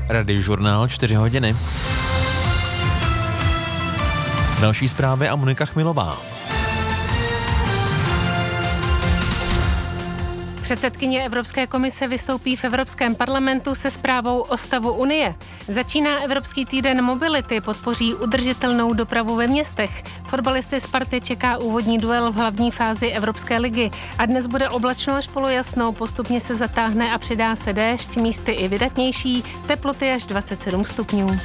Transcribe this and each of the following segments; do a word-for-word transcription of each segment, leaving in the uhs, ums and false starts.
Radiožurnál čtyři hodiny. Další zprávy a Monika Chmilová. Předsedkyně Evropské komise vystoupí v Evropském parlamentu se zprávou o stavu Unie. Začíná Evropský týden mobility, podpoří udržitelnou dopravu ve městech. Fotbalisty Sparty čeká úvodní duel v hlavní fázi Evropské ligy. A dnes bude oblačno až polojasno, postupně se zatáhne a přidá se déšť, místy i vydatnější, teploty až dvacet sedm stupňů.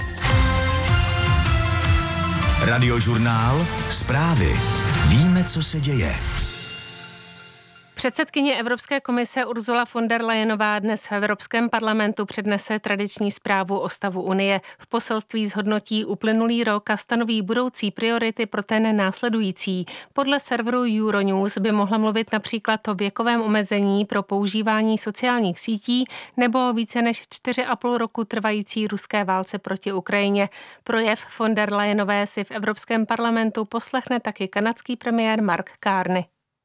Radiožurnál, zprávy. Víme, co se děje. Předsedkyně Evropské komise Ursula von der Leyenová dnes v Evropském parlamentu přednese tradiční zprávu o stavu Unie. V poselství zhodnotí uplynulý rok a stanoví budoucí priority pro ten následující. Podle serveru Euronews by mohla mluvit například o věkovém omezení pro používání sociálních sítí nebo o více než čtyři a půl roku trvající ruské válce proti Ukrajině. Projev von der Leyenové si v Evropském parlamentu poslechne taky kanadský premiér Mark Carney.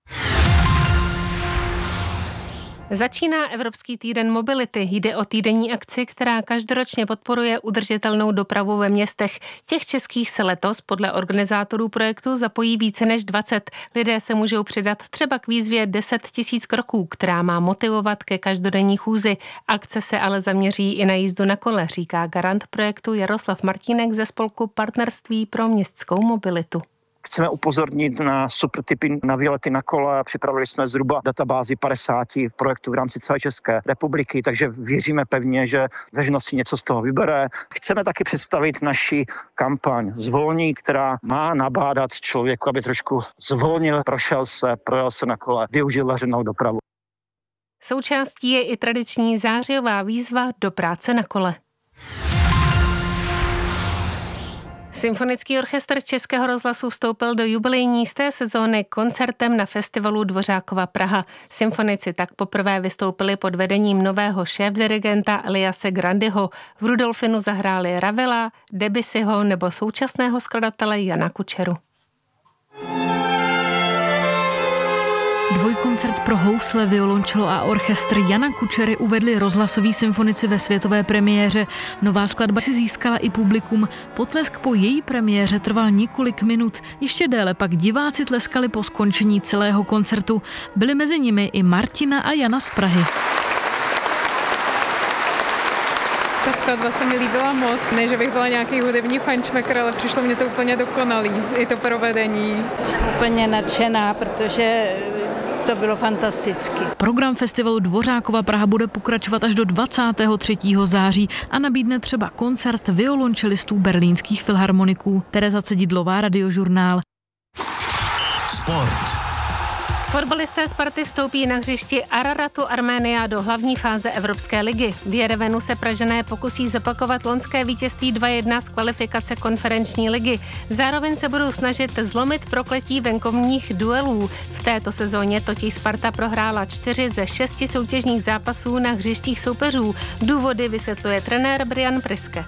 Začíná Evropský týden mobility. Jde o týdenní akci, která každoročně podporuje udržitelnou dopravu ve městech. Těch českých se letos podle organizátorů projektu zapojí více než dvacet. Lidé se můžou přidat třeba k výzvě deset tisíc kroků, která má motivovat ke každodenní chůzi. Akce se ale zaměří i na jízdu na kole, říká garant projektu Jaroslav Martínek ze spolku Partnerství pro městskou mobilitu. Chceme upozornit na super tipy na výlety na kole. Připravili jsme zhruba databázi padesát projektů v rámci celé České republiky, takže věříme pevně, že veřejnost si něco z toho vybere. Chceme taky představit naši kampaň Zvolní, která má nabádat člověku, aby trošku zvolnil, prošel se, projel se na kole, využil veřejnou dopravu. Součástí je i tradiční zářijová výzva do práce na kole. Symfonický orchestr Českého rozhlasu vstoupil do jubilejní sté sezóny koncertem na festivalu Dvořákova Praha. Symfonici tak poprvé vystoupili pod vedením nového šéfdirigenta Eliase Grandyho. V Rudolfinu zahráli Ravela, Debussyho nebo současného skladatele Jana Kučeru. Dvojkoncert pro housle, violončelo a orchestr Jana Kučery uvedli rozhlasoví symfonici ve světové premiéře. Nová skladba si získala i publikum. Potlesk po její premiéře trval několik minut. Ještě déle pak diváci tleskali po skončení celého koncertu. Byli mezi nimi i Martina a Jana z Prahy. Ta skladba se mi líbila moc, ne, že bych byla nějaký hudební fajnšmekr, ale přišlo mě to úplně dokonalý, i to provedení. Jsem úplně nadšená, protože to bylo fantasticky. Program festivalu Dvořákova Praha bude pokračovat až do dvacátého třetího září a nabídne třeba koncert violončelistů berlínských filharmoniků. Tereza Cedidlová, Radiožurnál. Sport. Fotbalisté Sparty vstoupí na hřišti Araratu Arménia do hlavní fáze Evropské ligy. V Jerevanu se Pražané pokusí zopakovat loňské vítězství dva jedna z kvalifikace konferenční ligy. Zároveň se budou snažit zlomit prokletí venkovních duelů. V této sezóně totiž Sparta prohrála čtyři ze šesti soutěžních zápasů na hřištích soupeřů. Důvody vysvětluje trenér Brian Priske.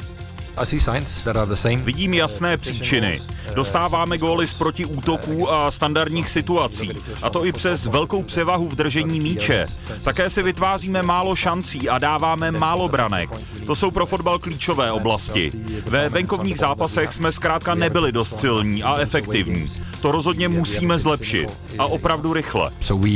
Vidím jasné příčiny. Dostáváme góly z protiútoků a standardních situací. A to i přes velkou převahu v držení míče. Také si vytváříme málo šancí a dáváme málo branek. To jsou pro fotbal klíčové oblasti. Ve venkovních zápasech jsme zkrátka nebyli dost silní a efektivní. To rozhodně musíme zlepšit. A opravdu rychle.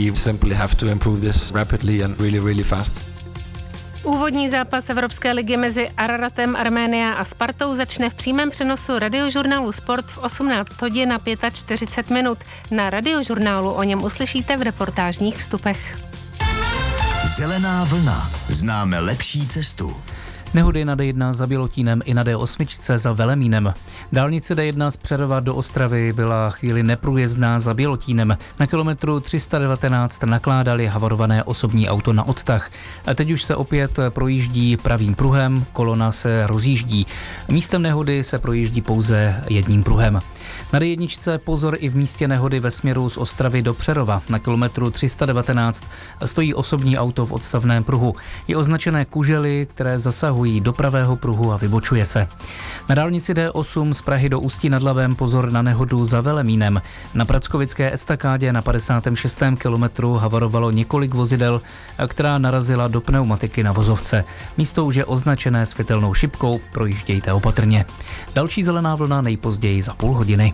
Úvodní zápas Evropské ligy mezi Araratem Arménia a Spartou začne v přímém přenosu Radiožurnálu Sport v osmnáct hodin a čtyřicet pět minut. Na Radiožurnálu o něm uslyšíte v reportážních vstupech. Zelená vlna. Známe lepší cestu. Nehody na D jedna za Bělotínem i na D osm za Velemínem. Dálnice D jedna z Přerova do Ostravy byla chvíli neprůjezdná za Bělotínem. Na kilometru tři sta devatenáct nakládali havarované osobní auto na odtah. A teď už se opět projíždí pravým pruhem, kolona se rozjíždí. Místem nehody se projíždí pouze jedním pruhem. Na D jedna pozor i v místě nehody ve směru z Ostravy do Přerova. Na kilometru tři sta devatenáct stojí osobní auto v odstavném pruhu. Je označené kužely, které zasahují přetahují do pravého pruhu a vybočuje se. Na dálnici D osm z Prahy do Ústí nad Labem pozor na nehodu za Velemínem. Na Prackovické estakádě na padesátém šestém kilometru havarovalo několik vozidel, která narazila do pneumatiky na vozovce. Místo už je označené světelnou šipkou, projíždějte opatrně. Další zelená vlna nejpozději za půl hodiny.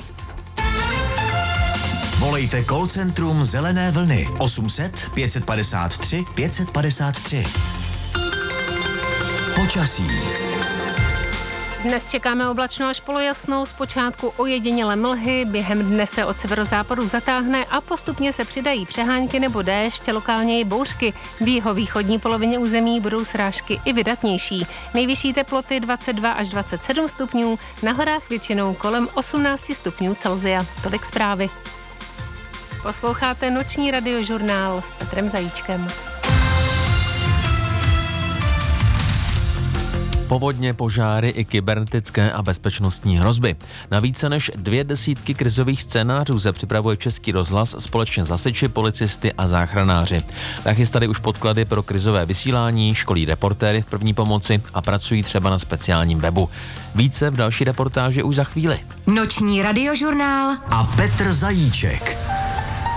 Volejte call centrum Zelené vlny osm set pět padesát tři pět padesát tři. Počasí. Dnes čekáme oblačno až polojasnou, zpočátku ojedinělé mlhy, během dne se od severozápadu zatáhne a postupně se přidají přehánky nebo déšť, lokálně i bouřky. V jihovýchodní polovině území budou srážky i vydatnější. Nejvyšší teploty dvacet dva až dvacet sedm stupňů, na horách většinou kolem osmnáct stupňů Celsia. Tolik zprávy. Posloucháte noční radiožurnál s Petrem Zajíčkem. Povodně, požáry i kybernetické a bezpečnostní hrozby. Na více než dvě desítky krizových scénářů se připravuje Český rozhlas společně s hasiči, policisty a záchranáři. Nachystali už podklady pro krizové vysílání, školí reportéry v první pomoci a pracují třeba na speciálním webu. Více v další reportáži už za chvíli. Noční radiožurnál a Petr Zajíček.